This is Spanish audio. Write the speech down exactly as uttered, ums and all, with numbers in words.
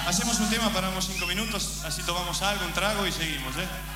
Hacemos un tema, paramos cinco minutos, así tomamos algo, un trago y seguimos, ¿eh?